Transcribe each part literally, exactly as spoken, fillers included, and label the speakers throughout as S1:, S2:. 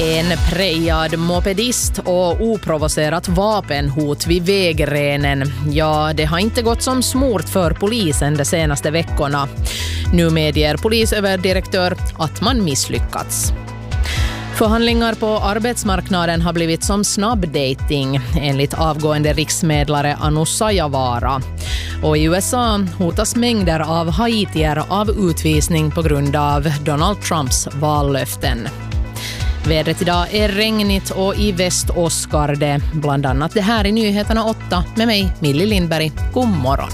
S1: En prejad mopedist och oprovocerat vapenhot vid vägrenen. Ja, det har inte gått som smort för polisen de senaste veckorna. Nu medger polisöverdirektör att man misslyckats. Förhandlingar på arbetsmarknaden har blivit som snabbdating enligt avgående riksmedlare Anu Sajavara. Och i U S A hotas mängder av haitier av utvisning på grund av Donald Trumps vallöften. Vädret idag är regnigt och i Väst-Oskar det. Bland annat det här i Nyheterna åtta med mig, Millie Lindberg. God morgon.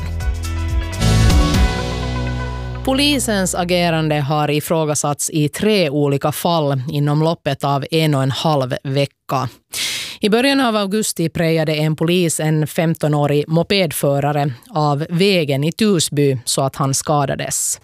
S1: Polisens agerande har ifrågasatts i tre olika fall inom loppet av en och en halv vecka. I början av augusti prejade en polis en femtonårig mopedförare av vägen i Tusby så att han skadades.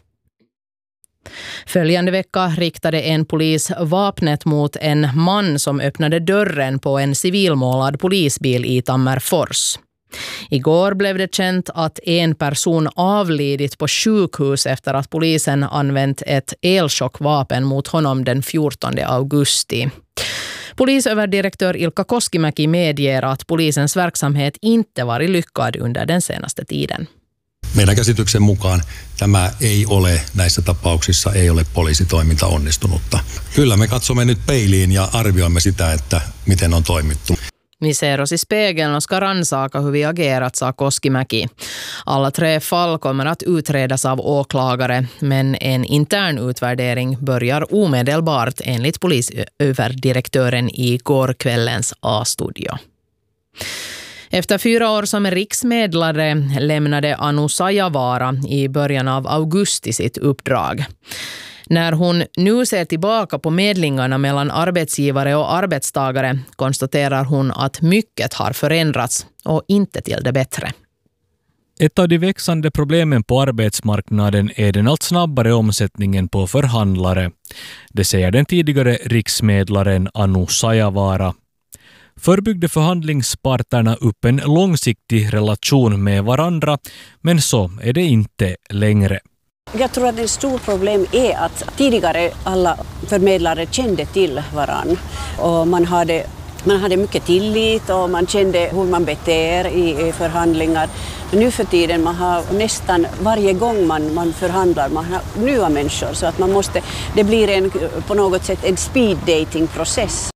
S1: Följande vecka riktade en polis vapnet mot en man som öppnade dörren på en civilmålad polisbil i Tammerfors. Igår blev det känt att en person avlidit på sjukhus efter att polisen använt ett elchockvapen mot honom den fjortonde augusti. Polisöverdirektör Ilkka Koskimäki medger att polisens verksamhet inte varit lyckad under den senaste tiden.
S2: Meidän käsityksen mukaan tämä ei ole, näissä tapauksissa ei ole poliisitoiminta onnistunutta. Kyllä me katsomme nyt peiliin ja arvioimme sitä, että miten on toimittu.
S1: Vi ser oss i spegeln och ska rannsaka hur vi agerat, sa Koskimäki. Alla tre fall kommer att utredas av åklagare, men en intern utvärdering börjar omedelbart enligt polisöverdirektören i gårkvällens A-studio. Efter fyra år som riksmedlare lämnade Anu Sajavara i början av augusti sitt uppdrag. När hon nu ser tillbaka på medlingarna mellan arbetsgivare och arbetstagare konstaterar hon att mycket har förändrats och inte till det bättre.
S3: Ett av de växande problemen på arbetsmarknaden är den allt snabbare omsättningen på förhandlare. Det säger den tidigare riksmedlaren Anu Sajavara. Förr byggde förhandlingsparterna upp en långsiktig relation med varandra, men så är det inte längre.
S4: Jag tror att ett stort problem är att tidigare alla förmedlare kände till varann och man hade, man hade mycket tillit och man kände hur man beter i, i förhandlingar. Men nu för tiden man har nästan varje gång man, man förhandlar man har nya människor så att man måste, det blir en, på något sätt en speed dating process.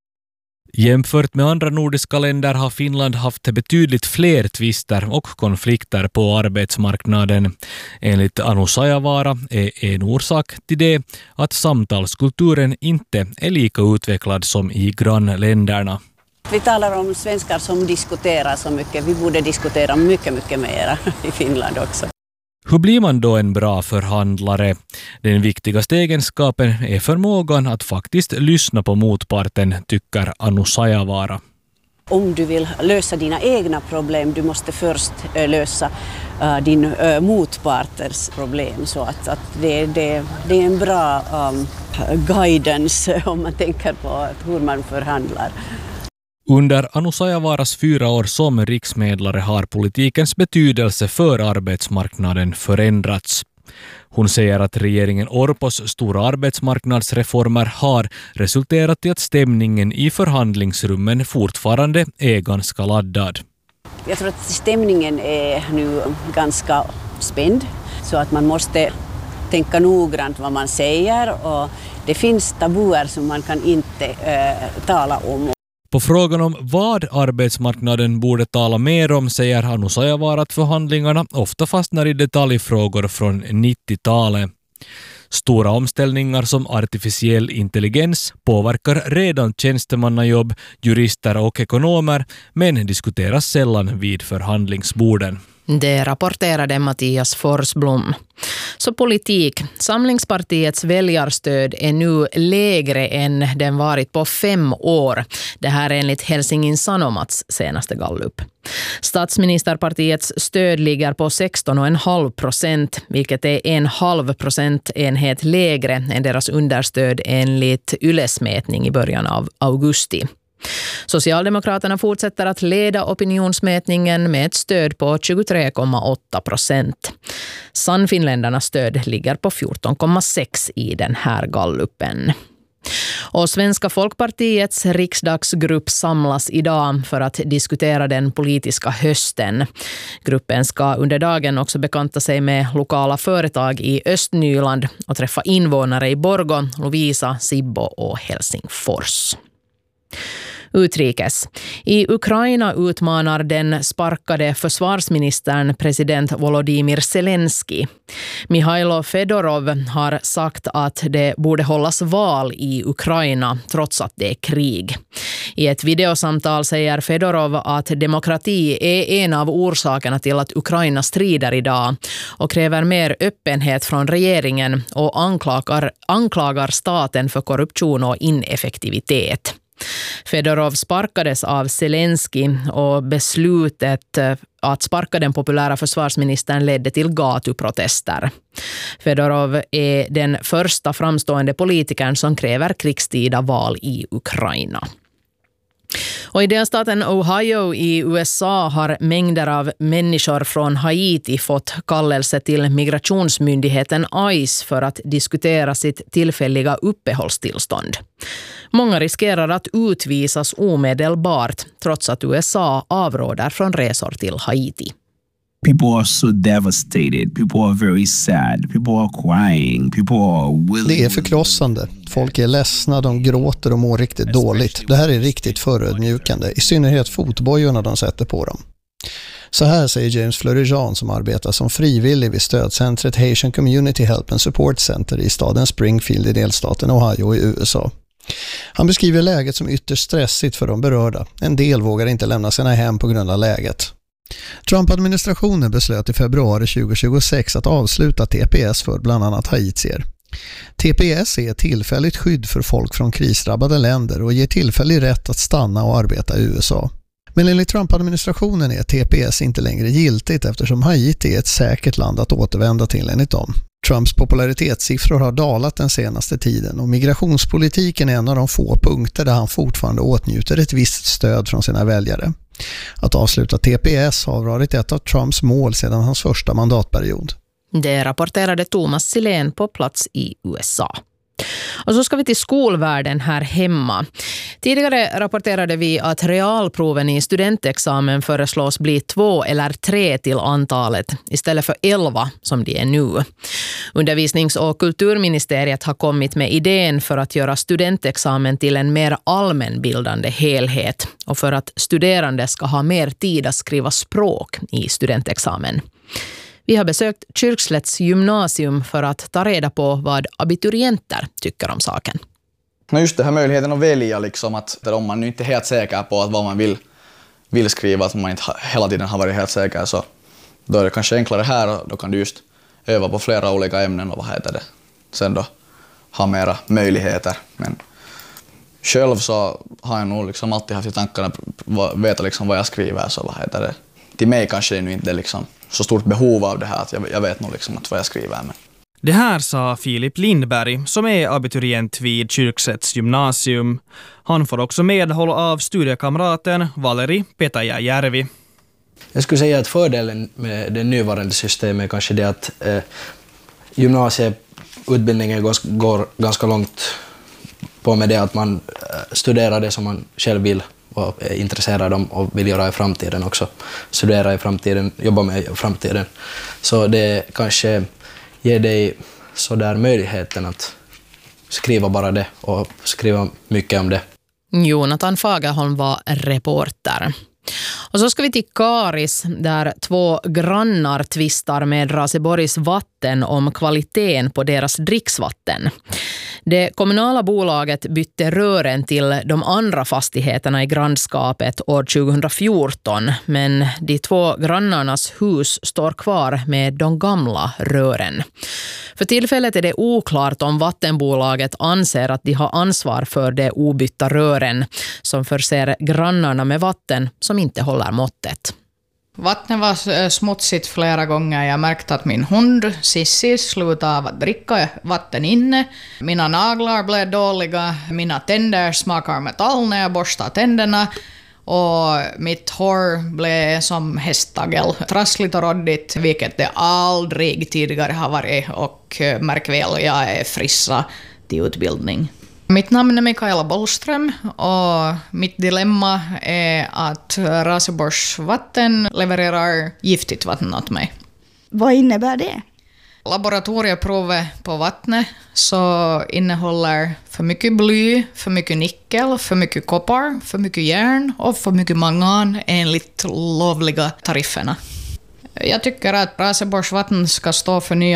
S3: Jämfört med andra nordiska länder har Finland haft betydligt fler tvister och konflikter på arbetsmarknaden. Enligt Anu Sajavara är en orsak till det att samtalskulturen inte är lika utvecklad som i grannländerna.
S4: Vi talar om svenskar som diskuterar så mycket. Vi borde diskutera mycket, mycket mer i Finland också.
S3: Hur blir man då en bra förhandlare? Den viktigaste egenskapen är förmågan att faktiskt lyssna på motparten, tycker Anu Sajavara.
S4: Om du vill lösa dina egna problem, du måste först lösa uh, din uh, motparters problem. Så att, att det, det, det är en bra um, guidance om man tänker på hur man förhandlar.
S3: Under Anu Sajavaras fyra år som riksmedlare har politikens betydelse för arbetsmarknaden förändrats. Hon säger att regeringen Orpos stora arbetsmarknadsreformer har resulterat i att stämningen i förhandlingsrummen fortfarande är ganska laddad.
S4: Jag tror att stämningen är nu ganska spänd så att man måste tänka noggrant vad man säger och det finns tabuer som man kan inte äh, tala om.
S3: På frågan om vad arbetsmarknaden borde tala mer om säger Anu Sajavara att förhandlingarna ofta fastnar i detaljfrågor från nittiotalet. Stora omställningar som artificiell intelligens påverkar redan tjänstemannajobb, jurister och ekonomer, men diskuteras sällan vid förhandlingsborden.
S1: Det rapporterade Mattias Forsblom. Så politik. Samlingspartiets väljarstöd är nu lägre än den varit på fem år. Det här är enligt Helsingin Sanomats senaste gallup. Statsministerpartiets stöd ligger på sexton komma fem procent, vilket är en halv procentenhet lägre än deras understöd enligt Yles mätning i början av augusti. Socialdemokraterna fortsätter att leda opinionsmätningen med ett stöd på tjugotre komma åtta procent. Sannfinländarnas stöd ligger på fjorton komma sex i den här gallupen. Och Svenska folkpartiets riksdagsgrupp samlas idag för att diskutera den politiska hösten. Gruppen ska under dagen också bekanta sig med lokala företag i Östnyland och träffa invånare i Borgå, Lovisa, Sibbo och Helsingfors. Utrikes. I Ukraina utmanar den sparkade försvarsministern president Volodymyr Zelensky. Mihailo Fedorov har sagt att det borde hållas val i Ukraina trots att det är krig. I ett videosamtal säger Fedorov att demokrati är en av orsakerna till att Ukraina strider idag och kräver mer öppenhet från regeringen och anklagar, anklagar staten för korruption och ineffektivitet. Fedorov sparkades av Zelensky och beslutet att sparka den populära försvarsministern ledde till gatuprotester. Fedorov är den första framstående politikern som kräver krigstida val i Ukraina. Och i delstaten Ohio i U S A har mängder av människor från Haiti fått kallelse till migrationsmyndigheten ICE för att diskutera sitt tillfälliga uppehållstillstånd. Många riskerar att utvisas omedelbart trots att U S A avråder från resor till Haiti.
S5: People are so devastated. People are very sad. People are crying. People are willing.
S6: Det är förkrossande. Folk är ledsna, de gråter och mår riktigt dåligt. Det här är riktigt förödmjukande, i synnerhet fotbojorna de sätter på dem. Så här säger James Fleury-Jean som arbetar som frivillig vid stödcentret Haitian Community Help and Support Center i staden Springfield i delstaten Ohio i U S A. Han beskriver läget som ytterst stressigt för de berörda. En del vågar inte lämna sina hem på grund av läget. Trump-administrationen beslöt i februari tjugohundratjugosex att avsluta T P S för bland annat haitier. T P S är ett tillfälligt skydd för folk från krisdrabbade länder och ger tillfällig rätt att stanna och arbeta i U S A. Men enligt Trump-administrationen är T P S inte längre giltigt eftersom Haiti är ett säkert land att återvända till enligt dem. Trumps popularitetssiffror har dalat den senaste tiden och migrationspolitiken är en av de få punkter där han fortfarande åtnjuter ett visst stöd från sina väljare. Att avsluta T P S har varit ett av Trumps mål sedan hans första mandatperiod.
S1: Det rapporterade Thomas Silén på plats i U S A. Och så ska vi till skolvärlden här hemma. Tidigare rapporterade vi att realproven i studentexamen föreslås bli två eller tre till antalet istället för elva som det är nu. Undervisnings- och kulturministeriet har kommit med idén för att göra studentexamen till en mer allmänbildande helhet och för att studerande ska ha mer tid att skriva språk i studentexamen. Vi har besökt Kyrkslätts gymnasium för att ta reda på vad abiturienter tycker om saken.
S7: Just det här möjligheten att välja, liksom, att om man nu inte är helt säker på att vad man vill, vill skriva, att man inte hela tiden har varit helt säker, så då är det kanske enklare här och då kan du just öva på flera olika ämnen och vad heter det. Sen då ha mera möjligheter. Men själv så har jag nog liksom alltid haft i tankarna att veta liksom vad jag skriver, så vad heter det. Till mig kanske det nu inte är liksom så stort behov av det här att jag, jag vet nog liksom att vad jag skriver. Men.
S3: Det här sa Filip Lindberg som är abiturient vid Kyrkslätts gymnasium. Han får också medhåll av studiekamraten Valeri Petajärvi.
S8: Jag skulle säga att fördelen med det nuvarande systemet är kanske det att eh, gymnasieutbildningen går, går ganska långt på med det att man eh, studerar det som man själv vill och är intresserad om och vill göra i framtiden också. Studera i framtiden, jobba med i framtiden. Så det kanske ger dig så där möjligheten att skriva bara det och skriva mycket om det.
S1: Jonathan Fagerholm var reporter. Och så ska vi till Karis där två grannar tvistar med Raseborgs vatten om kvaliteten på deras dricksvatten. Det kommunala bolaget bytte rören till de andra fastigheterna i grannskapet år tjugohundrafjorton, men de två grannarnas hus står kvar med de gamla rören. För tillfället är det oklart om vattenbolaget anser att de har ansvar för de obytta rören som förser grannarna med vatten som inte håller måttet.
S9: Vattnet var smutsigt flera gånger. Jag märkte att min hund Sissi slutade av att dricka vatten inne. Mina naglar blev dåliga. Mina tänder smakar metall när jag borstar tänderna. Och mitt hår blev som hästtagel. Trassligt och råddigt, vilket det aldrig tidigare har varit. Och märk väl, jag är frissa till utbildning. Mitt namn är Mikaela Bollström och mitt dilemma är att Raseborgs vatten levererar giftigt vatten åt mig.
S10: Vad innebär det?
S9: Laboratorieprovet på vattnet så innehåller för mycket bly, för mycket nickel, för mycket koppar, för mycket järn och för mycket mangan enligt lovliga tarifferna. Jag tycker att Raseborgs vatten ska stå för nya